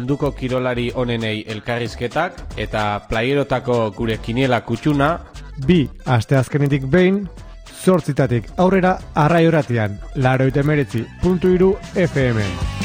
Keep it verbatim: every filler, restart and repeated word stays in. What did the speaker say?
munduko kirolari onenei elkarrizketak eta playerotako gure kiniela kutsuna. Bi asteazkenetik behin, zortzitatik aurrera Arrai Irratian, laurogeita hemeretzi puntu hiru F M.